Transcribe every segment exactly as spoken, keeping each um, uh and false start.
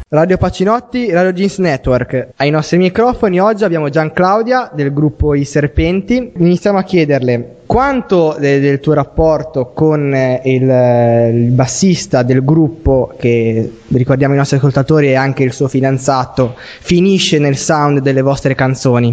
Radio Pacinotti, Radio Jeans Network. Ai nostri microfoni oggi abbiamo Gianclaudia del gruppo I Serpenti. Iniziamo a chiederle quanto de- del tuo rapporto con eh, il, il bassista del gruppo, che ricordiamo ai nostri ascoltatori è anche il suo fidanzato, finisce nel sound delle vostre canzoni.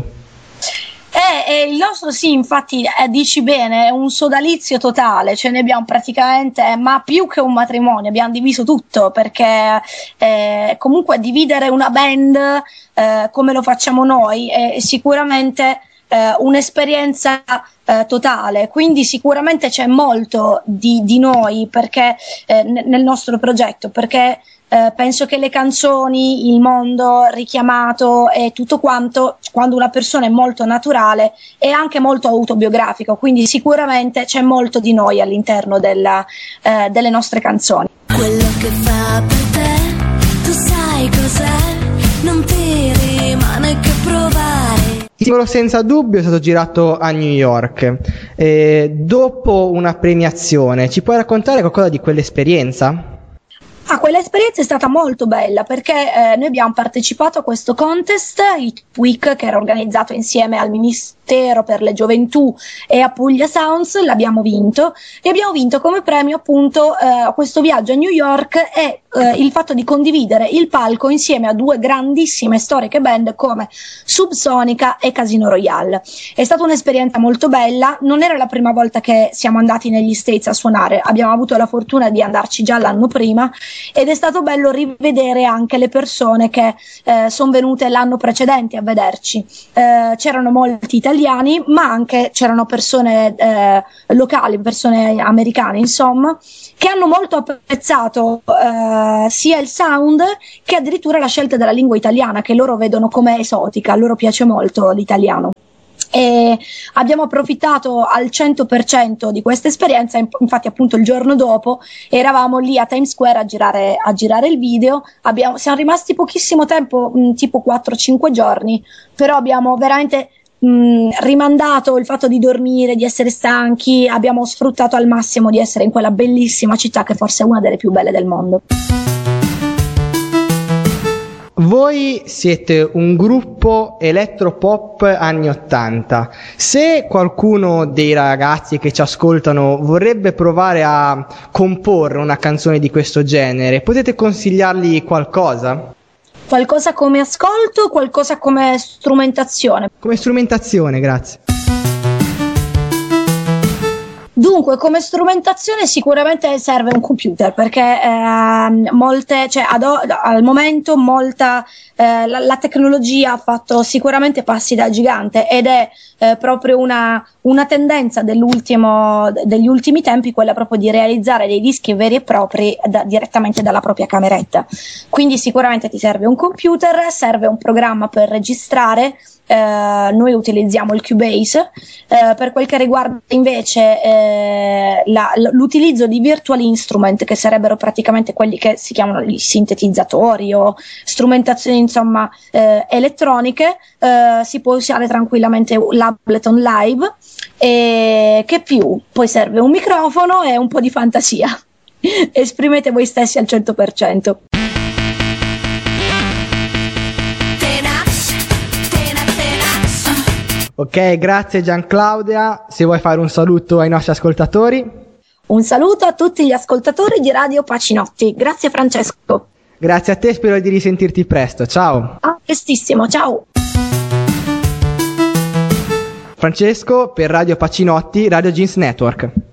Eh, eh, il nostro sì, infatti, eh, dici bene, è un sodalizio totale, cioè ne abbiamo praticamente, ma più che un matrimonio, abbiamo diviso tutto, perché eh, comunque dividere una band eh, come lo facciamo noi è sicuramente eh, un'esperienza eh, totale, quindi sicuramente c'è molto di, di noi perché eh, n- nel nostro progetto, perché Eh, penso che le canzoni, il mondo richiamato e tutto quanto, quando una persona è molto naturale, è anche molto autobiografico, quindi sicuramente c'è molto di noi all'interno della, eh, delle nostre canzoni. Quello che fa per te, tu sai cos'è, non ti rimane che provare. Il singolo Senza Dubbio è stato girato a New York. Eh, dopo una premiazione, ci puoi raccontare qualcosa di quell'esperienza? Ah, quell'esperienza è stata molto bella perché eh, noi abbiamo partecipato a questo contest, Hit Week, che era organizzato insieme al Ministero per le Gioventù e a Puglia Sounds. L'abbiamo vinto e abbiamo vinto come premio appunto eh, questo viaggio a New York e eh, il fatto di condividere il palco insieme a due grandissime storiche band come Subsonica e Casino Royale. È stata un'esperienza molto bella, non era la prima volta che siamo andati negli States a suonare, abbiamo avuto la fortuna di andarci già l'anno prima ed è stato bello rivedere anche le persone che eh, sono venute l'anno precedente a vederci. Eh, c'erano molti italiani, ma anche c'erano persone eh, locali, persone americane, insomma, che hanno molto apprezzato eh, sia il sound che addirittura la scelta della lingua italiana, che loro vedono come esotica, a loro piace molto l'italiano. E abbiamo approfittato al cento per cento di questa esperienza, infatti appunto il giorno dopo eravamo lì a Times Square a girare, a girare il video. Abbiamo, siamo rimasti pochissimo tempo, mh, tipo quattro cinque giorni, però abbiamo veramente mh, rimandato il fatto di dormire, di essere stanchi, abbiamo sfruttato al massimo di essere in quella bellissima città che forse è una delle più belle del mondo. Voi siete un gruppo elettropop anni ottanta. Se qualcuno dei ragazzi che ci ascoltano vorrebbe provare a comporre una canzone di questo genere, potete consigliargli qualcosa? Qualcosa come ascolto, qualcosa come strumentazione? Come strumentazione, grazie. Dunque, come strumentazione sicuramente serve un computer, perché eh, molte, cioè ad o, al momento molta eh, la, la tecnologia ha fatto sicuramente passi da gigante ed è eh, proprio una, una tendenza dell'ultimo, degli ultimi tempi, quella proprio di realizzare dei dischi veri e propri da, direttamente dalla propria cameretta. Quindi sicuramente ti serve un computer, serve un programma per registrare. Uh, noi utilizziamo il Cubase. Uh, per quel che riguarda invece uh, la, l'utilizzo di virtual instrument, che sarebbero praticamente quelli che si chiamano i sintetizzatori o strumentazioni insomma uh, elettroniche, uh, si può usare tranquillamente l'Ableton Live. E che più? Poi serve un microfono e un po' di fantasia. Esprimete voi stessi al cento per cento. Ok, grazie Gianclaudia. Se vuoi fare un saluto ai nostri ascoltatori. Un saluto a tutti gli ascoltatori di Radio Pacinotti. Grazie Francesco. Grazie a te, spero di risentirti presto. Ciao. A prestissimo, ciao. Francesco per Radio Pacinotti, Radio Jeans Network.